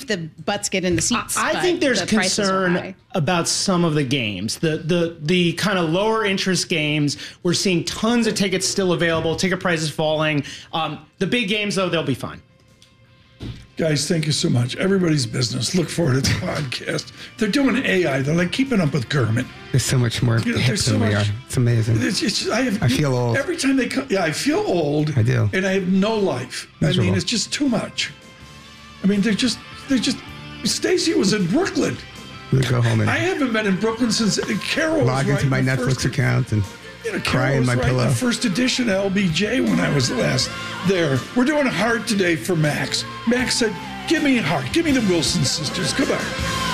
the butts get in the seats. I think there's concern about some of the games. The kind of lower interest games, we're seeing tons of tickets still available, ticket prices falling. The big games, though, they'll be fine. Guys, thank you so much. Everybody's business. Look forward to the podcast. They're doing AI. They're like keeping up with Kermit. There's so much more hip than we are. It's amazing. I feel old. Every time they come, I feel old. I do. And I have no life. Miserable. I mean, it's just too much. I mean, they're just. Stacy was in Brooklyn. We'll go home and I haven't been in Brooklyn since Carol log was into my Netflix account and cry in my pillow. The first edition of LBJ when I was last there. We're doing a heart today for Max. Max said, "Give me a heart. Give me the Wilson sisters. Come on."